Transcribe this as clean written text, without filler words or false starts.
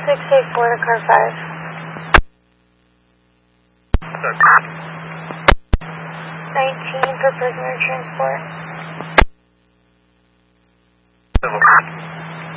684 to car 5. 19 for prisoner transport.